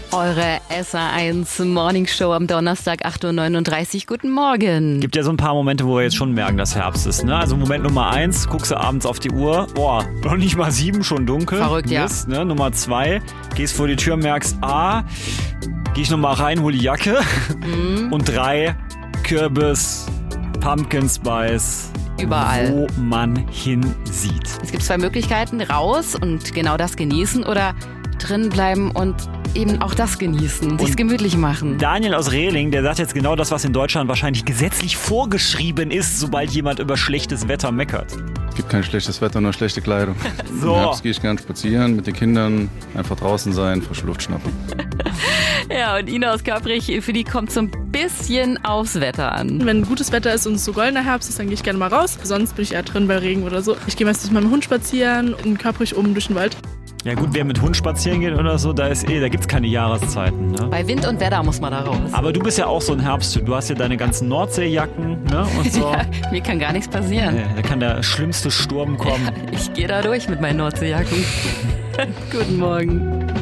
Eure SR1 Morning Show am Donnerstag 8.39 Uhr. Guten Morgen. Gibt ja so ein paar Momente, wo wir jetzt schon merken, dass Herbst ist. Ne? Also Moment Nummer 1, guckst du abends auf die Uhr. Boah, noch nicht mal 7, schon dunkel. Verrückt, ja. Mist, ne? Nummer 2, gehst vor die Tür, merkst, geh ich nochmal rein, hol die Jacke. Und 3, Kürbis, Pumpkin Spice. Überall. Wo man hinsieht. Es gibt 2 Möglichkeiten, raus und genau das genießen oder drin bleiben und eben auch das genießen, sich's gemütlich machen. Daniel aus Rehling, der sagt jetzt genau das, was in Deutschland wahrscheinlich gesetzlich vorgeschrieben ist, sobald jemand über schlechtes Wetter meckert. Es gibt kein schlechtes Wetter, nur schlechte Kleidung. So. Im Herbst gehe ich gern spazieren mit den Kindern, einfach draußen sein, frische Luft schnappen. Ja, und Ina aus Köprich, für die kommt so ein bisschen aufs Wetter an. Wenn gutes Wetter ist und es so goldener Herbst ist, dann gehe ich gerne mal raus. Sonst bin ich eher drin bei Regen oder so. Ich gehe meistens mit meinem Hund spazieren, in Köprich oben durch den Wald. Ja gut, wer mit Hund spazieren geht oder so, da gibt's keine Jahreszeiten. Ne? Bei Wind und Wetter muss man da raus. Aber du bist ja auch so ein Herbsttyp. Du hast ja deine ganzen Nordseejacken, ne? Und so. Ja, mir kann gar nichts passieren. Ja, da kann der schlimmste Sturm kommen. Ich gehe da durch mit meinen Nordseejacken. Guten Morgen.